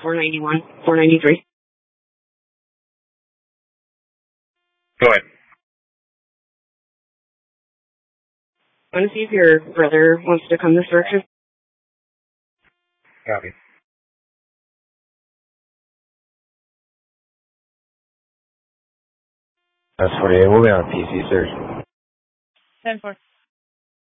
491, 493. Go ahead. I want to see if your brother wants to come this direction. Copy. That's 48. We'll be on PC, sir. 10-4.